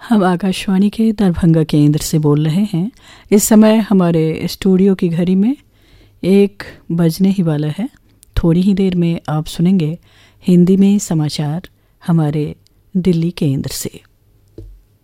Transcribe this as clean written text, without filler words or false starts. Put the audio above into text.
हम आकाशवाणी के दरभंगा केंद्र से बोल रहे हैं। इस समय हमारे स्टूडियो की घड़ी में 1 बजने ही वाला है। थोड़ी ही देर में आप सुनेंगे हिंदी में समाचार हमारे दिल्ली केंद्र से।